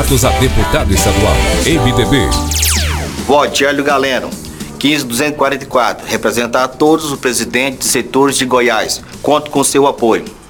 A deputado estadual, MDB. Vote Hélio Galeno, 15244, representar todos os presidentes de setores de Goiás. Conto com seu apoio.